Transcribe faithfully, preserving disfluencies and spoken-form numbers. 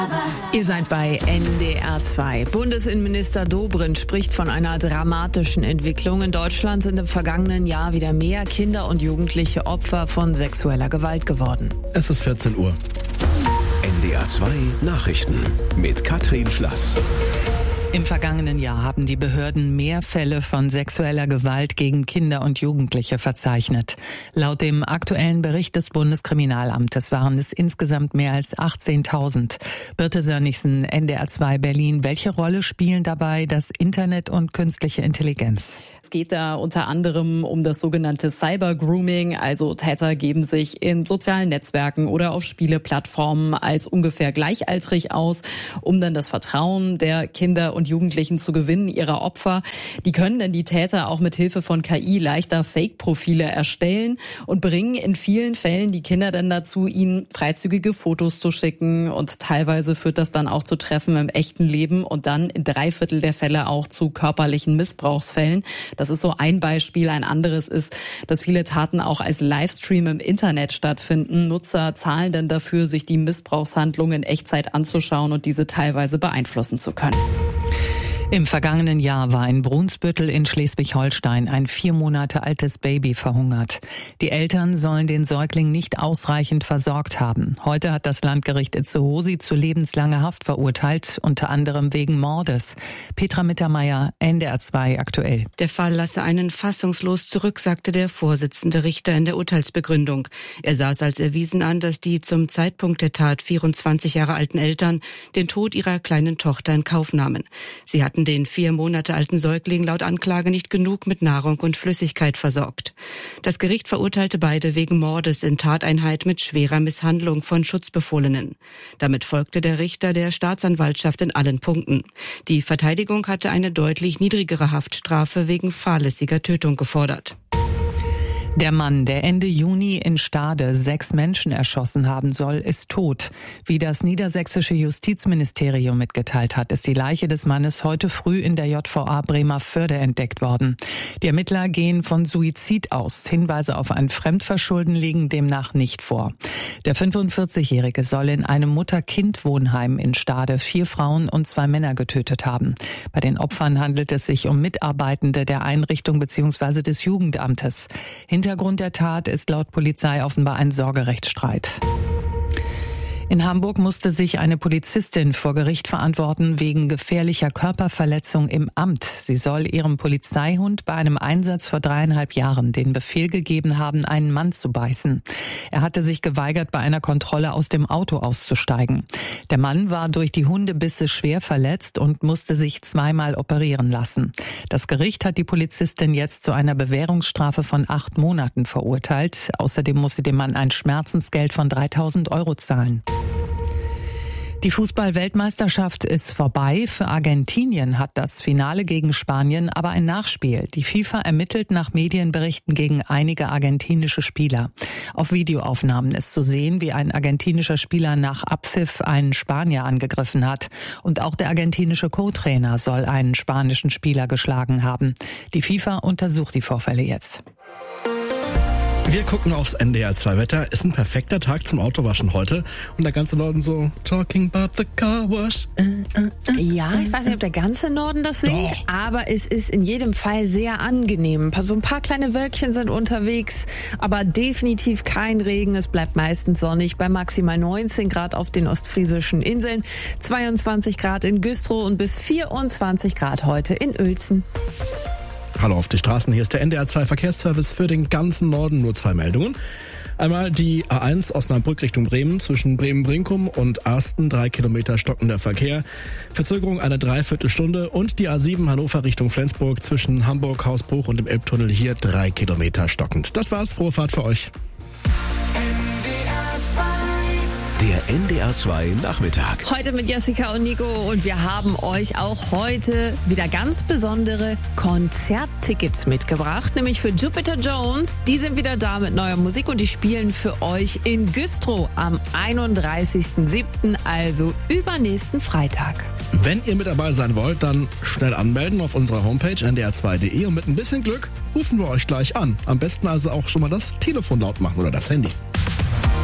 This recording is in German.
Ihr seid bei N D R zwei. Bundesinnenminister Dobrindt spricht von einer dramatischen Entwicklung. In Deutschland sind im vergangenen Jahr wieder mehr Kinder und Jugendliche Opfer von sexueller Gewalt geworden. Es ist vierzehn Uhr. N D R zwei Nachrichten mit Katrin Schlass. Im vergangenen Jahr haben die Behörden mehr Fälle von sexueller Gewalt gegen Kinder und Jugendliche verzeichnet. Laut dem aktuellen Bericht des Bundeskriminalamtes waren es insgesamt mehr als achtzehntausend. Birte Sönnigsen, N D R zwei Berlin. Welche Rolle spielen dabei das Internet und künstliche Intelligenz? Es geht da unter anderem um das sogenannte Cyber-Grooming, also Täter geben sich in sozialen Netzwerken oder auf Spieleplattformen als ungefähr gleichaltrig aus, um dann das Vertrauen der Kinder und Jugendlichen zu gewinnen, ihrer Opfer. Die können dann die Täter auch mit Hilfe von K I leichter Fake-Profile erstellen und bringen in vielen Fällen die Kinder dann dazu, ihnen freizügige Fotos zu schicken, und teilweise führt das dann auch zu Treffen im echten Leben und dann in drei Viertel der Fälle auch zu körperlichen Missbrauchsfällen. Das ist so ein Beispiel. Ein anderes ist, dass viele Taten auch als Livestream im Internet stattfinden. Nutzer zahlen dann dafür, sich die Missbrauchshandlungen in Echtzeit anzuschauen und diese teilweise beeinflussen zu können. Im vergangenen Jahr war in Brunsbüttel in Schleswig-Holstein ein vier Monate altes Baby verhungert. Die Eltern sollen den Säugling nicht ausreichend versorgt haben. Heute hat das Landgericht Itzehoe sie zu lebenslanger Haft verurteilt, unter anderem wegen Mordes. Petra Mittermeier, N D R zwei aktuell. Der Fall lasse einen fassungslos zurück, sagte der Vorsitzende Richter in der Urteilsbegründung. Er sah es als erwiesen an, dass die zum Zeitpunkt der Tat vierundzwanzig Jahre alten Eltern den Tod ihrer kleinen Tochter in Kauf nahmen. Sie hatten den vier Monate alten Säugling laut Anklage nicht genug mit Nahrung und Flüssigkeit versorgt. Das Gericht verurteilte beide wegen Mordes in Tateinheit mit schwerer Misshandlung von Schutzbefohlenen. Damit folgte der Richter der Staatsanwaltschaft in allen Punkten. Die Verteidigung hatte eine deutlich niedrigere Haftstrafe wegen fahrlässiger Tötung gefordert. Der Mann, der Ende Juni in Stade sechs Menschen erschossen haben soll, ist tot. Wie das niedersächsische Justizministerium mitgeteilt hat, ist die Leiche des Mannes heute früh in der J V A Bremervörde entdeckt worden. Die Ermittler gehen von Suizid aus. Hinweise auf ein Fremdverschulden liegen demnach nicht vor. Der fünfundvierzigjährige soll in einem Mutter-Kind-Wohnheim in Stade vier Frauen und zwei Männer getötet haben. Bei den Opfern handelt es sich um Mitarbeitende der Einrichtung bzw. des Jugendamtes. Hintergrund der Tat ist laut Polizei offenbar ein Sorgerechtsstreit. In Hamburg musste sich eine Polizistin vor Gericht verantworten wegen gefährlicher Körperverletzung im Amt. Sie soll ihrem Polizeihund bei einem Einsatz vor dreieinhalb Jahren den Befehl gegeben haben, einen Mann zu beißen. Er hatte sich geweigert, bei einer Kontrolle aus dem Auto auszusteigen. Der Mann war durch die Hundebisse schwer verletzt und musste sich zweimal operieren lassen. Das Gericht hat die Polizistin jetzt zu einer Bewährungsstrafe von acht Monaten verurteilt. Außerdem muss sie dem Mann ein Schmerzensgeld von dreitausend Euro zahlen. Die Fußball-Weltmeisterschaft ist vorbei. Für Argentinien hat das Finale gegen Spanien aber ein Nachspiel. Die FIFA ermittelt nach Medienberichten gegen einige argentinische Spieler. Auf Videoaufnahmen ist zu sehen, wie ein argentinischer Spieler nach Abpfiff einen Spanier angegriffen hat. Und auch der argentinische Co-Trainer soll einen spanischen Spieler geschlagen haben. Die FIFA untersucht die Vorfälle jetzt. Wir gucken aufs N D R zwei Wetter. Ist ein perfekter Tag zum Autowaschen heute. Und der ganze Norden so, talking about the car wash. Äh, äh, äh, ja, ich weiß nicht, ob der ganze Norden das singt, Doch. aber es ist in jedem Fall sehr angenehm. So ein paar kleine Wölkchen sind unterwegs, aber definitiv kein Regen. Es bleibt meistens sonnig bei maximal neunzehn Grad auf den ostfriesischen Inseln, zweiundzwanzig Grad in Güstrow und bis vierundzwanzig Grad heute in Uelzen. Hallo auf die Straßen, hier ist der N D R zwei Verkehrsservice für den ganzen Norden. Nur zwei Meldungen. Einmal die A eins Osnabrück Richtung Bremen zwischen Bremen-Brinkum und Arsten, drei Kilometer stockender Verkehr. Verzögerung eine Dreiviertelstunde. Und die A sieben Hannover Richtung Flensburg zwischen Hamburg, Hausbruch und dem Elbtunnel hier drei Kilometer stockend. Das war's, frohe Fahrt für euch. Der N D R zwei Nachmittag. Heute mit Jessica und Nico und wir haben euch auch heute wieder ganz besondere Konzerttickets mitgebracht, nämlich für Jupiter Jones. Die sind wieder da mit neuer Musik und die spielen für euch in Güstrow am einunddreißigsten siebten, also übernächsten Freitag. Wenn ihr mit dabei sein wollt, dann schnell anmelden auf unserer Homepage n d r zwei punkt d e und mit ein bisschen Glück rufen wir euch gleich an. Am besten also auch schon mal das Telefon laut machen oder das Handy.